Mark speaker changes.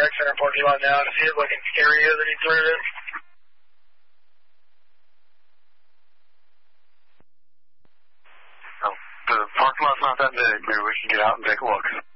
Speaker 1: rec center parking lot now to see it like an area that he threw it in.
Speaker 2: Oh, the parking lot's not that big. Maybe we can get out and take a look.